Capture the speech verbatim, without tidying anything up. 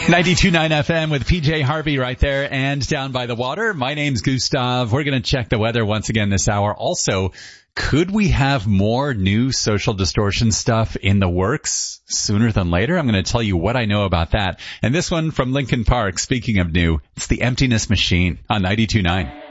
ninety-two point nine F M with P J Harvey right there and Down by the Water. My name's Gustav. We're going to check the weather once again this hour. Also, could we have more new social distortion stuff in the works sooner than later? I'm going to tell you what I know about that. And this one from Linkin Park, speaking of new, it's the Emptiness Machine on ninety-two point nine.